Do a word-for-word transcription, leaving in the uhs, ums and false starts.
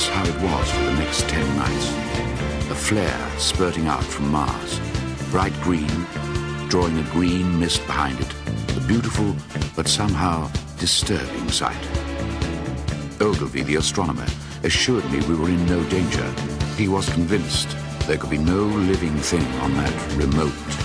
that's how it was for the next ten nights. A flare spurting out from Mars, bright green, drawing a green mist behind it. A beautiful, but somehow disturbing sight. Ogilvy, the astronomer, assured me we were in no danger. He was convinced there could be no living thing on that remote